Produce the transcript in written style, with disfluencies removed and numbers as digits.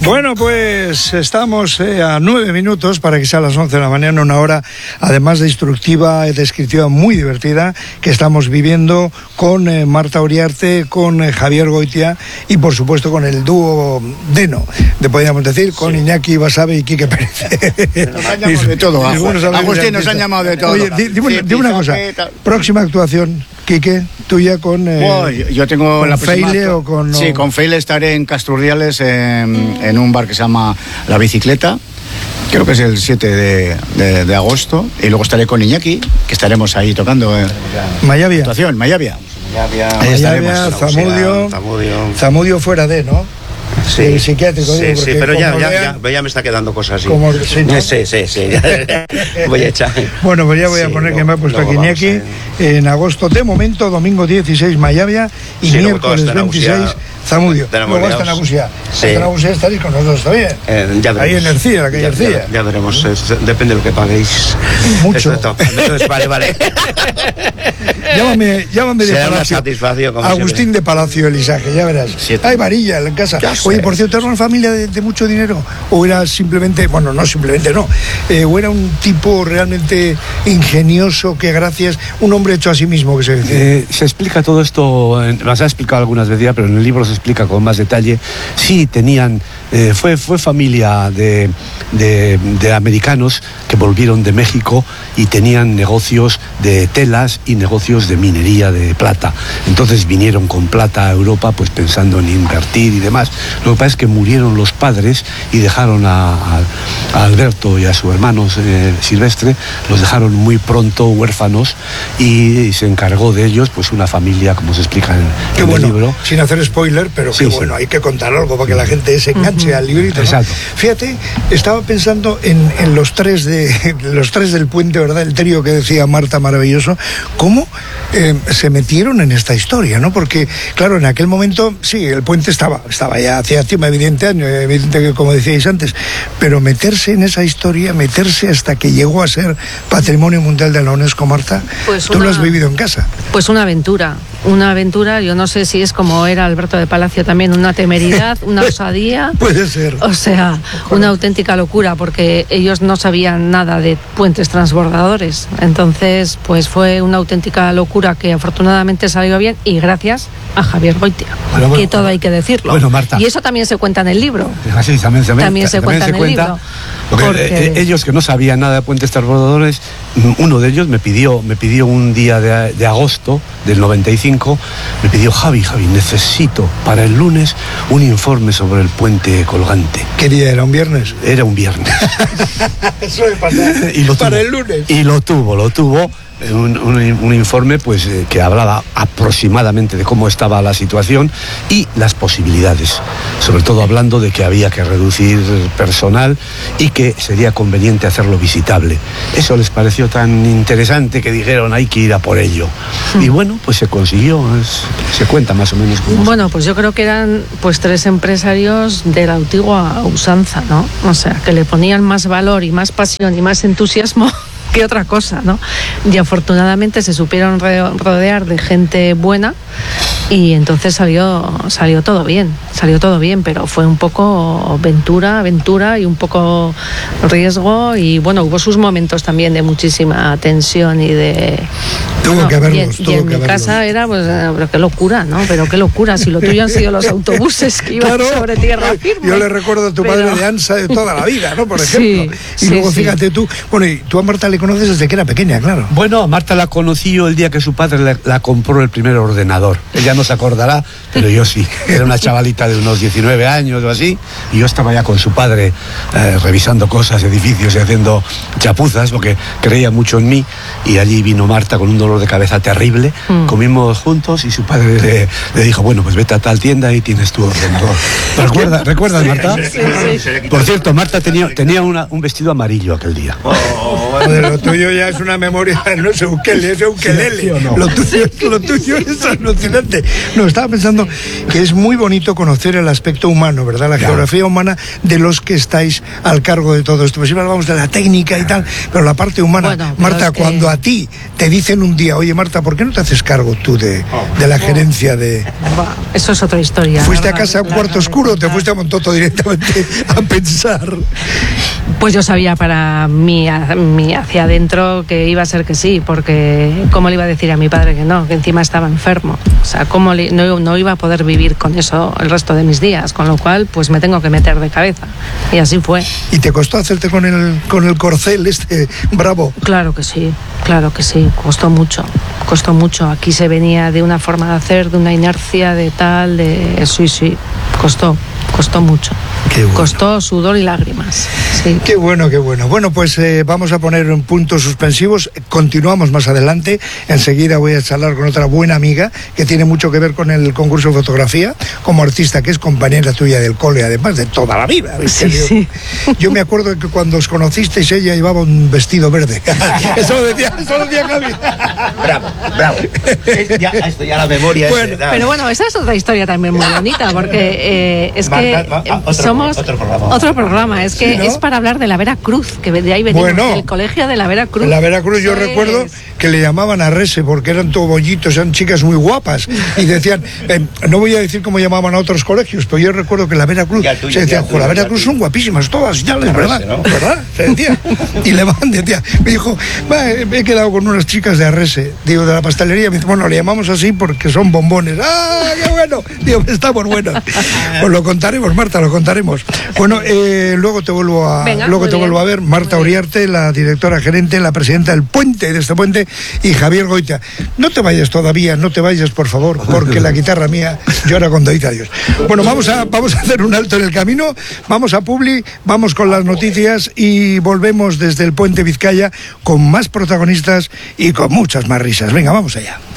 Bueno, pues estamos a 9 minutos para que sea las 11 de la mañana, una hora además de instructiva y descriptiva muy divertida que estamos viviendo con Marta Uriarte, con Javier Goitia y por supuesto con el dúo Deno, podríamos decir, con Iñaki Basabe y Quique Pérez. Nos han llamado de todo, Agustín, nos han llamado de todo. Oye, dime una cosa, próxima actuación, Quique, tuya con... yo tengo con la Feile o con... Sí, con Feile estaré en Casturriales en un bar que se llama La Bicicleta. Creo que es el 7 de agosto. Y luego estaré con Iñaki, que estaremos ahí tocando. Mayavia. Actuación, Mayavia. Zamudio fuera de, ¿no? Sí, el psiquiátrico. Sí, digo, sí, pero ya me está quedando cosas así. Como, sí, ¿no? Sí. Voy a echar. Bueno, pues ya voy a poner que me ha puesto aquí Iñaki. En agosto, de momento, domingo 16, Mayavia, y miércoles 26, Zamudio. Luego hasta en Agusia. Sí. Hasta en Agusia estaréis con nosotros también. Ahí en Ercilla, la calle Ercilla. Ya veremos, depende de lo que paguéis. Mucho. Entonces, vale. Llámame de Será Palacio. Una satisfacción, como Agustín siempre. de Palacio Elisaje, ya verás. Hay varilla en casa. Oye, por cierto, ¿era una familia de mucho dinero? ¿O era simplemente, bueno, no simplemente no, o era un tipo realmente ingenioso que gracias, un hombre hecho a sí mismo, que se dice? Se explica todo esto, nos ha explicado algunas veces ya, pero en el libro se explica con más detalle. Sí, tenían, fue familia de americanos que volvieron de México y tenían negocios de telas y negocios de minería de plata. Entonces vinieron con plata a Europa, pues pensando en invertir y demás. Lo que pasa es que murieron los padres y dejaron a Alberto y a su hermano Silvestre, los dejaron muy pronto huérfanos y se encargó de ellos pues una familia, como se explica en el libro. Sin hacer spoiler, pero qué bueno, hay que contar algo para que la gente se enganche al librito, ¿no? Exacto. Fíjate, estaba pensando en los tres del puente, ¿verdad? El trío que decía Marta, maravilloso. ¿Cómo se metieron en esta historia, no? Porque, claro, en aquel momento, sí, el puente estaba ya hacía tiempo, evidente que, como decíais antes, pero meterse en esa historia, meterse hasta que llegó a ser Patrimonio Mundial de la UNESCO, Marta, pues tú lo has vivido en casa. Pues una aventura, yo no sé si es como era Alberto de Palacio también, una temeridad, una osadía. Puede ser. O sea, una auténtica locura, porque ellos no sabían nada de puentes transbordadores. Entonces, pues fue una auténtica locura que afortunadamente salió bien y gracias a Javier Goitia, que todo hay que decirlo. Bueno, Marta. Y eso también se cuenta en el libro. Sí, también se cuenta en el libro. Porque ellos que no sabían nada de puentes transbordadores, uno de ellos me pidió un día de agosto del 95, me pidió, Javi, necesito para el lunes un informe sobre el puente colgante. ¿Qué día era? ¿Un viernes? Era un viernes. Eso me pasa. Y lo para tuvo, el lunes. Y lo tuvo. Un informe pues que hablaba aproximadamente de cómo estaba la situación y las posibilidades, sobre todo hablando de que había que reducir personal y que sería conveniente hacerlo visitable. Eso les pareció tan interesante que dijeron hay que ir a por ello. Y bueno, pues se consiguió, se cuenta más o menos cómo. Bueno, pues yo creo que eran pues tres empresarios de la antigua usanza, ¿no? O sea, que le ponían más valor y más pasión y más entusiasmo que otra cosa, ¿no? Y afortunadamente se supieron rodear de gente buena y entonces salió todo bien, pero fue un poco aventura y un poco riesgo y bueno, hubo sus momentos también de muchísima tensión y de... Tuvo que verlos. Y en mi casa era, pues, pero qué locura, ¿no? Pero qué locura, si lo tuyo han sido los autobuses que iban sobre tierra firme. Yo le recuerdo a tu padre de ANSA de toda la vida, ¿no? Por ejemplo. Y luego fíjate tú, bueno, y tú a Marta le conoces desde que era pequeña, claro. Bueno, a Marta la conocí yo el día que su padre la compró el primer ordenador. Ella no se acordará, pero yo sí. Era una chavalita de unos 19 años o así, y yo estaba ya con su padre revisando cosas, edificios y haciendo chapuzas, porque creía mucho en mí, y allí vino Marta con un dolor de cabeza terrible, comimos juntos y su padre le dijo, bueno, pues vete a tal tienda y tienes tu ordenador. ¿Recuerdas, Marta? Sí. Por cierto, Marta tenía un vestido amarillo aquel día. Lo tuyo ya es una memoria, no es ukelele. ¿Sí o no? Lo tuyo es alucinante. No, estaba pensando que es muy bonito conocer conocer el aspecto humano, ¿verdad? La geografía humana de los que estáis al cargo de todo esto. Pues siempre hablamos de la técnica y tal, pero la parte humana, Bueno, Marta, cuando a ti te dicen un día, oye Marta, ¿por qué no te haces cargo tú de la gerencia de...? Bueno, eso es otra historia. ¿Fuiste a ¿verdad? casa a un cuarto oscuro o te fuiste a Montoto directamente a pensar? Pues yo sabía para mí hacia adentro que iba a ser que sí, porque ¿cómo le iba a decir a mi padre que no? Que encima estaba enfermo. O sea, ¿cómo no iba a poder vivir con eso el resto de mis días? Con lo cual, pues me tengo que meter de cabeza. Y así fue. ¿Y te costó hacerte con el corcel este bravo? Claro que sí, costó mucho. Aquí se venía de una forma de hacer, de una inercia, de tal, de... Sí, costó mucho. Qué bueno. Costó sudor y lágrimas, sí. Qué bueno, qué bueno. Bueno, pues vamos a poner un puntos suspensivos. Continuamos más adelante. Enseguida voy a charlar con otra buena amiga que tiene mucho que ver con el concurso de fotografía, como artista, que es compañera tuya del cole, además de toda la vida. Sí. Yo me acuerdo que cuando os conocisteis ella llevaba un vestido verde. Eso lo decía Javi. Bravo. Esto ya la memoria. Bueno, Pero bueno, esa es otra historia también muy bonita, porque es que somos otro programa. Es que Sí, ¿no? es para hablar de la Vera Cruz, que de ahí venimos, Bueno, del colegio de la Vera Cruz. La Veracruz, yo Eso recuerdo es. que le llamaban a Rese porque eran tobollitos, eran chicas muy guapas y decían, no voy a decir cómo llamaban a otros colegios, pero yo recuerdo que la Veracruz Ya tuyo, se decía, ya tuyo, la ya Veracruz tuyo. son guapísimas todas y tal, es verdad, Arrese, ¿no? ¿verdad? Se decía. Y Leván decía, me dijo, me he quedado con unas chicas de Arrese, digo, de la pastelería, me dice, bueno, le llamamos así porque son bombones. ¡Ah, qué bueno! Digo, estamos buenos. Pues lo contaremos, Marta, lo contaremos. Bueno, luego te vuelvo a Venga, luego muy te bien. vuelvo a ver, Marta Muy bien. Uriarte, la directora gerente, la presidenta del puente, de este puente, y Javier Goitia. No te vayas todavía, no te vayas, por favor, porque la guitarra mía llora cuando dice adiós. Bueno, vamos a hacer un alto en el camino, vamos a Publi, vamos con las noticias y volvemos desde el puente Vizcaya con más protagonistas y con muchas más risas. Venga, vamos allá.